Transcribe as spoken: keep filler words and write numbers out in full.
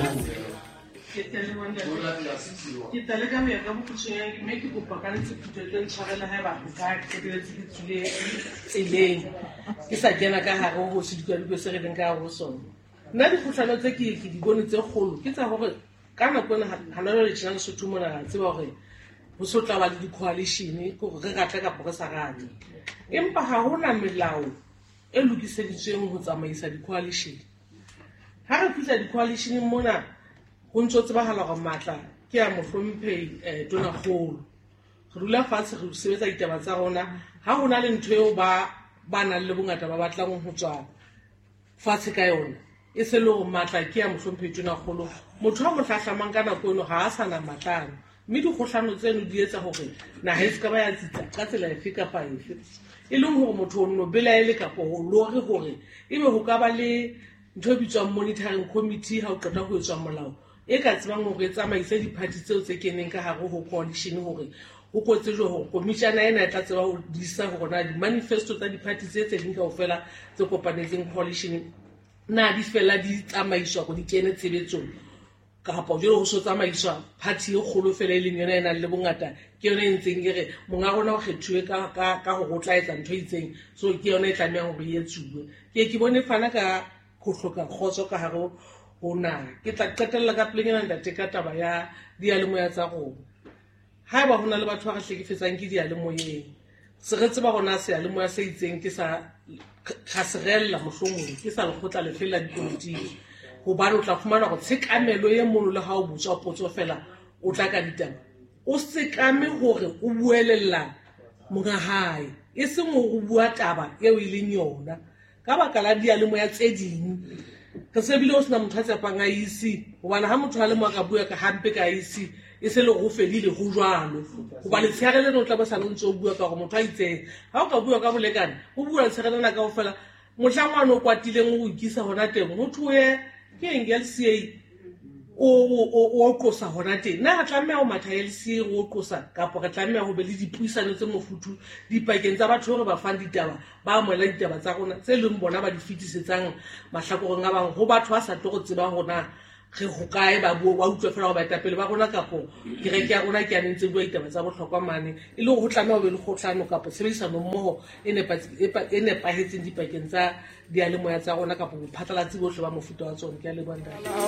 Ke tla leka ho ya ka bokgutshwanyane mme ke kopa ka letseputso tse ntshwarela haeba nka qetelletse ke tswile tseleng ke sa kena ka hare ho sedikadikwe se re leng ka hare ho sona. Nna dikgohlano tse ke ke di bone tse kgolo ke tsa hore ka nako ena hana jwale tjena Lesotho mona ra tseba hore ho so tla ba le di-coalition kore re ratle kapa re sa rate, empa ha hona melao e lokiseditsweng ho tsamaisa di-coalition. Ha re fihla di-coalition mona ho ntso tsebahala hore matla ke ya mohlomphehi eh, Tonakgolo. Re dula fatshe re sebetsa ditaba tsa rona ha hona le ntho eo ba ba nang le bongata ba batlang ho tswa fatshe ka yona e se le hore matla ke ya mohlomphehi Tonakgolo. Motho a mo hlahlamang ka nako eno ha a sana matlano, mme dikgohlano tseno di etsa hore naha e se ka ba ya tsitsa ka tsela efe kapa efe, e leng hore motho o nno belaele kapa ho lore hore ebe ho ka ba le ntho e bitswang monitoring committee ha o qeta ho etswa molao e ka tsebang hore e tsamaise di-party tseo tse keneng ka hare ho coalition hore ho kotse jo hore komishana ena e tla tseba ho disa hore na di-manifesto tsa di-party tse tse ding kaofela tse kopanetseng coalition na di fela di tsamaiswa go di kene tshebetsong kapa jwale ho so tsamaiswa party e kgolo fela e leng yona e nang le bongata ke yona e ntseng e re monga rona o kgethuwe ka ka ka ho tla etsa ntho e itseng, so ke yona e tlamehang hore e etsuwe. Ke ke bone fana ka go hloka kgotso ka hare ho naha. Ke tla qetella ka pelenyana ntate ka taba ya diyalemoya tsa rona. Haeba hona le batho ba re hlekefetsang ke diyalemoyeng, se re tseba hona seyalemoya se itseng ke sa khaserella mohlomong ke sa lekgotla le fela dipolotiki, hobane o tla fumana gore tshekamelo e mono le ha o botswa potso fela o tla ka ditaba o sekame hore o buelella monga hae e seng o bua taba eo e leng yona ka baka la diyalemoya tse ding. Re se bile o sena motho a tshepang a isi hobane ha motho a le mo a ka bua ka hampe ka isi e se le go fedile go jwalo hobane tshegelelo o tla ba sa le ntse o bua ka gore motho a itseng ha o ka bua ka bolekane o bua tshegelana ka ofela mohlangwana o kwatileng o ikisa hona teng ho thuwe ke eng L C A o o o qosa hona teng. Na re tlameha ho matha L C A o qosa kapa re tlameha ho be le dipuisano tse mofuthu dipakeng tsa batho hore ba fang ditaba ba amohela ditaba tsa rona tse leng bona ba di fetisetsang mahlakoreng a bang ho batho ba sa tlo go tseba hona re ho kae ba bua ba utlwe fela go ba etapele ba rona kapo kereke ya rona ke ya nentse bua ditaba tsa bohlokwa mane e le go tlameha ho be le kgohlano kapa tshebedisano mmoho e nepahetseng dipakeng tsa diyalemoya tsa rona kapa bophatlalatsi bohle ba mofuta wa tsona. Ke a leboha ntate.